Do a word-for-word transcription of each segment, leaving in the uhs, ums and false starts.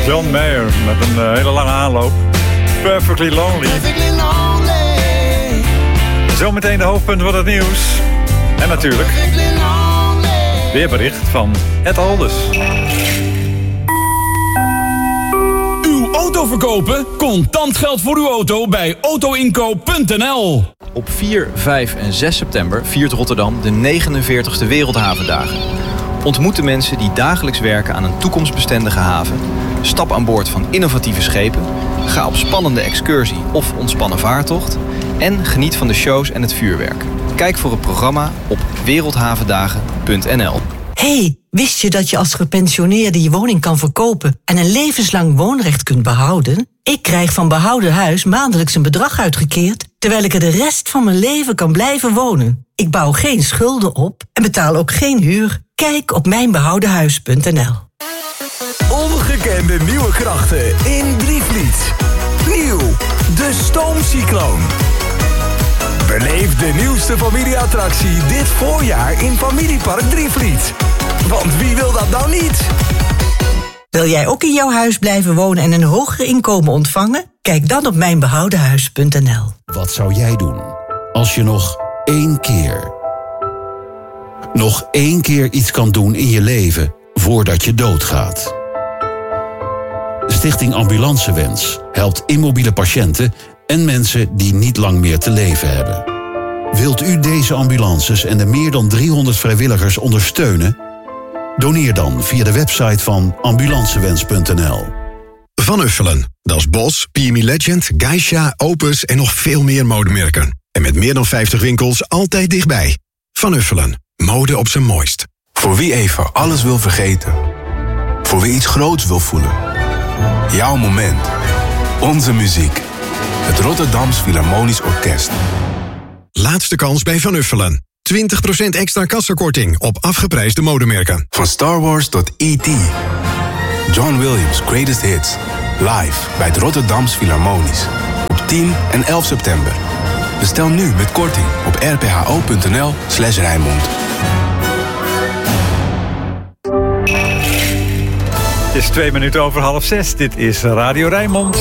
John Mayer met een uh, hele lange aanloop. Perfectly Lonely. Perfectly lonely. Zometeen de hoofdpunten van het nieuws. En natuurlijk weerbericht van Ed Alders. Uw auto verkopen? Contant geld voor uw auto bij autoinkoop punt n l. Op vier, vijf en zes september viert Rotterdam de negenenveertigste Wereldhavendagen. Ontmoet de mensen die dagelijks werken aan een toekomstbestendige haven. Stap aan boord van innovatieve schepen. Ga op spannende excursie of ontspannen vaartocht. En geniet van de shows en het vuurwerk. Kijk voor het programma op wereldhavendagen punt n l. Hey, wist je dat je als gepensioneerde je woning kan verkopen en een levenslang woonrecht kunt behouden? Ik krijg van Behouden Huis maandelijks een bedrag uitgekeerd, terwijl ik er de rest van mijn leven kan blijven wonen. Ik bouw geen schulden op en betaal ook geen huur. Kijk op mijn behouden huis punt n l. Ongekende nieuwe krachten in Drievliet. Nieuw, de Stoomcycloon. Beleef de nieuwste familieattractie dit voorjaar in Familiepark Drievliet. Want wie wil dat nou niet? Wil jij ook in jouw huis blijven wonen en een hoger inkomen ontvangen? Kijk dan op mijn behouden huis punt n l. Wat zou jij doen als je nog één keer... nog één keer iets kan doen in je leven voordat je doodgaat? Stichting Ambulancewens helpt immobiele patiënten en mensen die niet lang meer te leven hebben. Wilt u deze ambulances en de meer dan driehonderd vrijwilligers ondersteunen? Doneer dan via de website van ambulancewens punt n l. Van Uffelen, dat is Bos, P M E Legend, Geisha, Opus en nog veel meer modemerken. En met meer dan vijftig winkels altijd dichtbij. Van Uffelen, mode op zijn mooist. Voor wie even alles wil vergeten. Voor wie iets groots wil voelen. Jouw moment. Onze muziek. Het Rotterdams Philharmonisch Orkest. Laatste kans bij Van Uffelen. twintig procent extra kassakorting op afgeprijsde modemerken. Van Star Wars tot E T John Williams' Greatest Hits. Live bij het Rotterdams Philharmonisch. Op tien en elf september. Bestel nu met korting op r p h o punt n l slash Rijnmond. Het is twee minuten over half zes. Dit is Radio Rijnmond.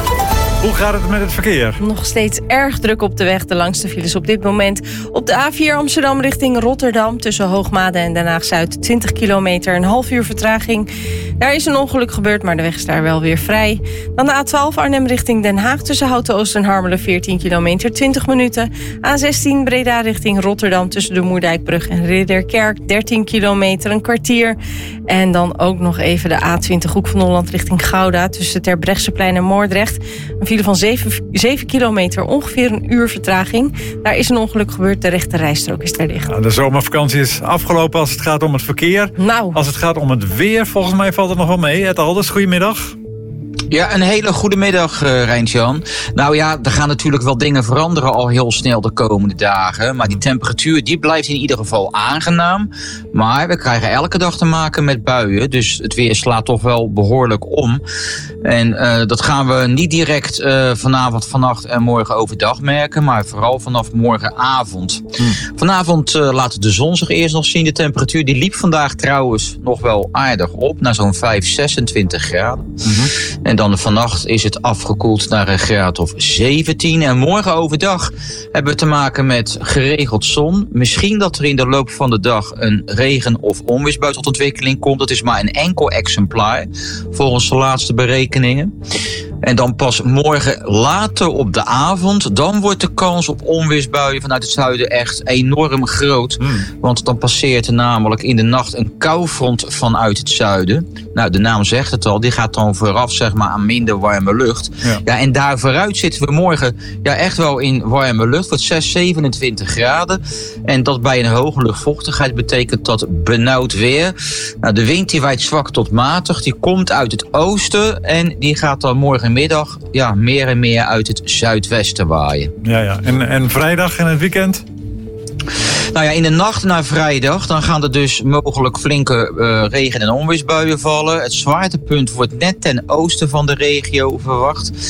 Hoe gaat het met het verkeer? Nog steeds erg druk op de weg. De langste files op dit moment op de A vier Amsterdam richting Rotterdam. Tussen Hoogmade en Den Haag-Zuid twintig kilometer, een half uur vertraging. Daar is een ongeluk gebeurd, maar de weg is daar wel weer vrij. Dan de A twaalf Arnhem richting Den Haag. Tussen Houten-Oost en Harmelen veertien kilometer, twintig minuten. A zestien Breda richting Rotterdam. Tussen de Moerdijkbrug en Ridderkerk dertien kilometer, een kwartier. En dan ook nog even de A twintig Hoek van Holland richting Gouda. Tussen Terbrechtseplein en Moordrecht. Een file van zeven kilometer, ongeveer een uur vertraging. Daar is een ongeluk gebeurd, de rechte rijstrook is daar dicht. Nou, de zomervakantie is afgelopen als het gaat om het verkeer. Nou. Als het gaat om het weer, volgens mij valt het nog wel mee. Ed Alders, goedemiddag. Ja, een hele goede middag, uh, Rijntjan. Nou ja, er gaan natuurlijk wel dingen veranderen al heel snel de komende dagen. Maar die temperatuur die blijft in ieder geval aangenaam. Maar we krijgen elke dag te maken met buien. Dus het weer slaat toch wel behoorlijk om. En uh, dat gaan we niet direct uh, vanavond, vannacht en morgen overdag merken. Maar vooral vanaf morgenavond. Hmm. Vanavond uh, laat de zon zich eerst nog zien. De temperatuur die liep vandaag trouwens nog wel aardig op. Naar zo'n vijf, zesentwintig graden. Mm-hmm. En dan vannacht is het afgekoeld naar een graad of zeventien. En morgen overdag hebben we te maken met geregeld zon. Misschien dat er in de loop van de dag een regen- of onweersbui tot ontwikkeling komt. Dat is maar een enkel exemplaar volgens de laatste berekeningen. En dan pas morgen later op de avond, dan wordt de kans op onweersbuien vanuit het zuiden echt enorm groot. Mm. Want dan passeert er namelijk in de nacht een koufront vanuit het zuiden. Nou, de naam zegt het al, die gaat dan vooraf zeg maar aan minder warme lucht. Ja, ja en daar vooruit zitten we morgen ja, echt wel in warme lucht. Wordt zes, zevenentwintig graden. En dat bij een hoge luchtvochtigheid betekent dat benauwd weer. Nou, de wind die waait zwak tot matig, die komt uit het oosten en die gaat dan morgenmiddag ja, meer en meer uit het zuidwesten waaien. Ja, ja. En, en vrijdag en het weekend? Nou ja, in de nacht naar vrijdag dan gaan er dus mogelijk flinke uh, regen- en onweersbuien vallen. Het zwaartepunt wordt net ten oosten van de regio verwacht.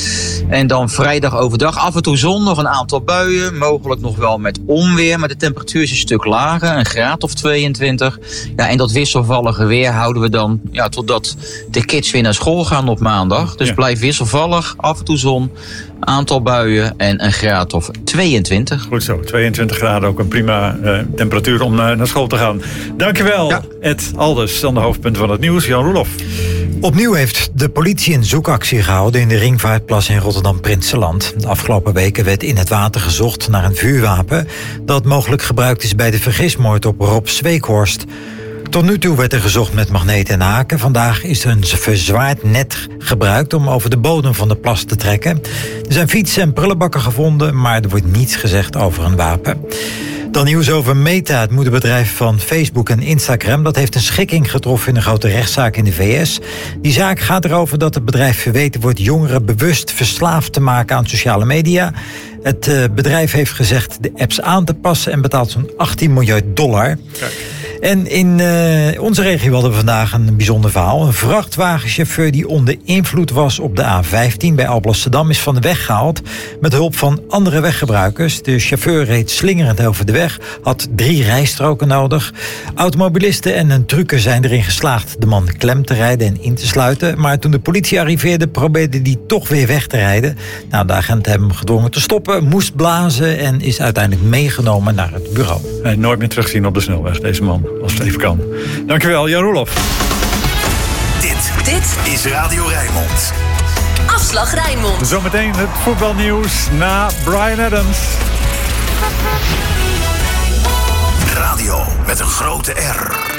En dan vrijdag overdag af en toe zon, nog een aantal buien. Mogelijk nog wel met onweer. Maar de temperatuur is een stuk lager, een graad of tweeëntwintig. Ja, en dat wisselvallige weer houden we dan ja, totdat de kids weer naar school gaan op maandag. Dus ja. Blijf wisselvallig, af en toe zon, aantal buien en een graad of tweeëntwintig. Goed zo, tweeëntwintig graden, ook een prima uh, temperatuur om uh, naar school te gaan. Dankjewel, ja. Ed Alders, dan de hoofdpunten van het nieuws. Jan Roelof. Opnieuw heeft de politie een zoekactie gehouden in de Ringvaartplas in Rotterdam-Prinsenland. De afgelopen weken werd in het water gezocht naar een vuurwapen dat mogelijk gebruikt is bij de vergismoord op Rob Zweekhorst. Tot nu toe werd er gezocht met magneten en haken. Vandaag is er een verzwaard net gebruikt om over de bodem van de plas te trekken. Er zijn fietsen en prullenbakken gevonden, maar er wordt niets gezegd over een wapen. Dan nieuws over Meta, het moederbedrijf van Facebook en Instagram. Dat heeft een schikking getroffen in een grote rechtszaak in de V S. Die zaak gaat erover dat het bedrijf verweten wordt jongeren bewust verslaafd te maken aan sociale media. Het uh, bedrijf heeft gezegd de apps aan te passen en betaalt zo'n achttien miljard dollar. Kijk. En in uh, onze regio hadden we vandaag een bijzonder verhaal. Een vrachtwagenchauffeur die onder invloed was op de A vijftien bij Alblasserdam is van de weg gehaald met hulp van andere weggebruikers. De chauffeur reed slingerend over de weg, had drie rijstroken nodig. Automobilisten en een trucker zijn erin geslaagd de man klem te rijden en in te sluiten. Maar toen de politie arriveerde, probeerde hij toch weer weg te rijden. Nou, de agent hebben hem gedwongen te stoppen, moest blazen en is uiteindelijk meegenomen naar het bureau. Hey, nooit meer terugzien op de snelweg, deze man. Als het even kan. Dankjewel, Jan Roelof. Dit, dit is Radio Rijnmond. Afslag Rijnmond. Zometeen het voetbalnieuws na Bryan Adams. Radio met een grote R.